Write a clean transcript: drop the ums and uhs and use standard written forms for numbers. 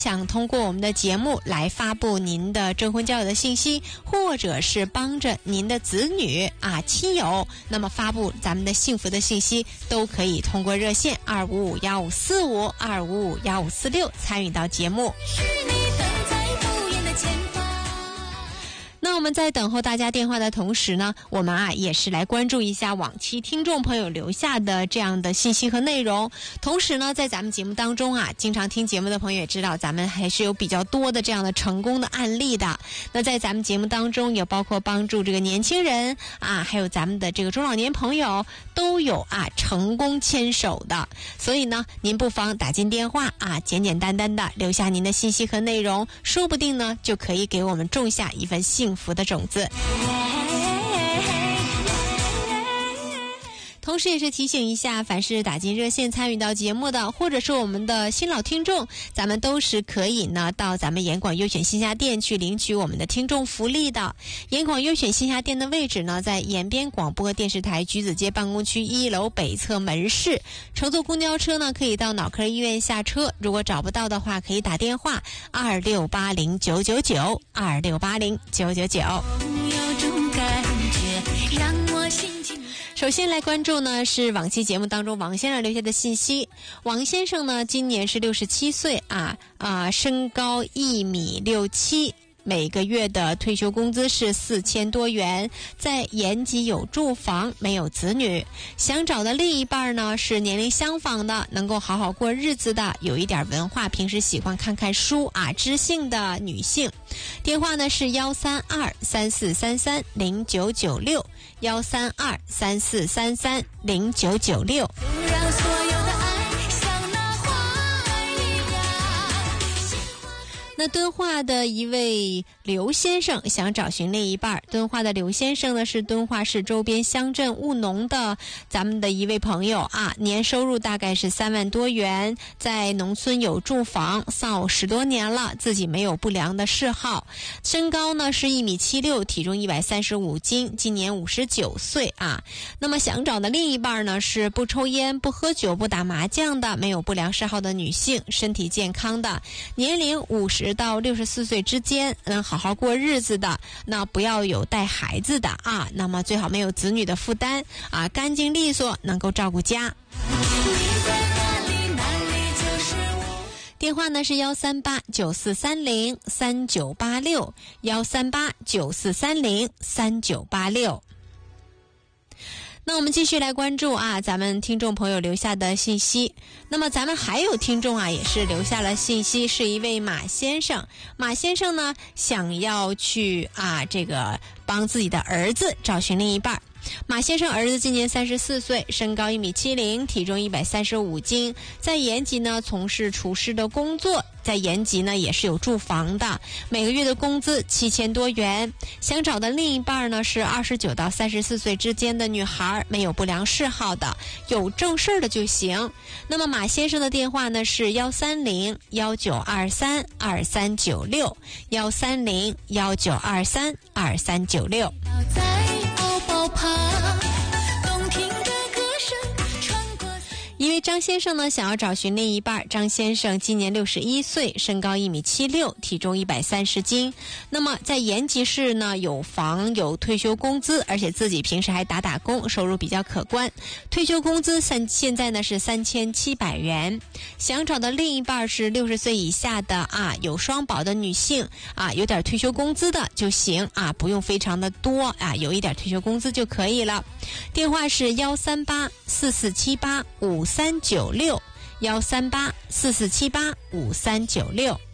想通过我们的节目来发布您的征婚交友的信息，或者是帮着您的子女亲友，那么发布咱们的幸福的信息，都可以通过热线2551545 2551546参与到节目。那我们在等候大家电话的同时呢，我们也是来关注一下往期听众朋友留下的这样的信息和内容。同时呢，在咱们节目当中经常听节目的朋友也知道，咱们还是有比较多的这样的成功的案例的。那在咱们节目当中，也包括帮助这个年轻人还有咱们的这个中老年朋友都有成功牵手的。所以呢，您不妨打进电话简简单单的留下您的信息和内容，说不定呢就可以给我们种下一份幸福的种子。同时也是提醒一下，凡是打进热线参与到节目的，或者是我们的新老听众，咱们都是可以呢到咱们严广优选线下店去领取我们的听众福利的。严广优选线下店的位置呢，在延边广播电视台橘子街办公区1楼北侧门市。乘坐公交车呢，可以到脑科医院下车，如果找不到的话，可以打电话26809999 26809999。首先来关注呢是往期节目当中王先生留下的信息。王先生呢今年是67岁身高1.67米，每个月的退休工资是4000多元，在延吉有住房，没有子女。想找的另一半呢是年龄相仿的，能够好好过日子的，有一点文化，平时喜欢看看书知性的女性。电话呢是13234330996 13234330996。那敦化的一位刘先生想找寻另一半。敦化的刘先生呢是敦化市周边乡镇务农的咱们的一位朋友年收入大概是3万多元，在农村有住房，丧偶10多年了，自己没有不良的嗜好。身高呢是1.76米，体重135斤，今年59岁那么想找的另一半呢是不抽烟、不喝酒、不打麻将的，没有不良嗜好的女性，身体健康的，年龄50到64岁之间，能好好过日子的，那不要有带孩子的那么最好没有子女的负担干净利索，能够照顾家。电话呢是13894303986 13894303986。那我们继续来关注咱们听众朋友留下的信息。那么咱们还有听众也是留下了信息，是一位马先生。马先生呢想要去这个帮自己的儿子找寻另一半。马先生儿子今年34岁，身高1.70米，体重135斤，在延吉呢从事厨师的工作，在延吉呢也是有住房的，每个月的工资7000多元。想找的另一半呢是29到34岁之间的女孩，没有不良嗜好的，有正事的就行。那么马先生的电话呢是13019232396 13019232396。一位张先生呢想要找寻另一半。张先生今年61岁，身高1.76米，体重130斤。那么在延吉市呢有房，有退休工资，而且自己平时还打工，收入比较可观。退休工资现在呢是3700元。想找的另一半是60岁以下的有双保的女性有点退休工资的就行不用非常的多有一点退休工资就可以了。电话是13844785396 13844785396。